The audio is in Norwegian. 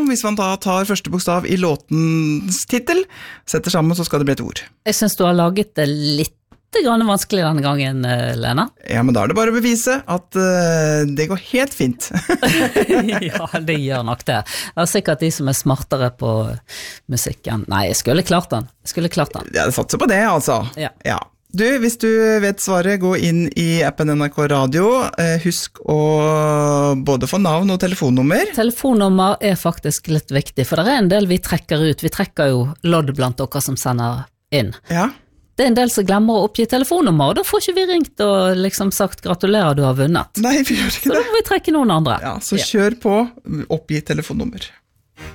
hvis man da tar første bokstav i låtens titel, setter sammen, så skal det bli et ord. Jeg synes du har laget det litt vanskelig denne gangen, Lena. Ja, men da er det bare å bevise at det går helt fint. Ja, det gjør nok det. Det er sikkert de som er smartere på musikken. Nei, jeg skulle klart den. Ja, det satser på det, altså. Ja. Du, hvis du vet svaret, gå inn i appen NRK Radio. Husk å både få navn og telefonnummer. Telefonnummer er faktisk litt viktig, for det er en del vi trekker ut. Vi trekker jo lodd blant dere som sender inn. Ja. Det er en del som glemmer å oppgi telefonnummer, og da får ikke vi ringt og liksom sagt gratulerer, du har vunnet. Nei, vi gjør ikke det. Så da må vi trekke noen andre. Ja, så kjør på, oppgi telefonnummer.